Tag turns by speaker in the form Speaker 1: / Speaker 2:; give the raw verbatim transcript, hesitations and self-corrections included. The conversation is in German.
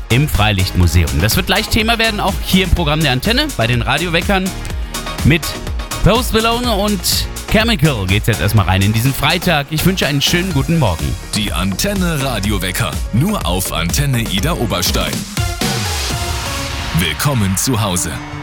Speaker 1: im Freilichtmuseum. Das wird gleich Thema werden, auch hier im Programm der Antenne, bei den Radioweckern. Mit Post Malone und Chemical geht's jetzt erstmal rein in diesen Freitag. Ich wünsche einen schönen guten Morgen.
Speaker 2: Die Antenne Radiowecker, nur auf Antenne Ida Oberstein. Willkommen zu Hause.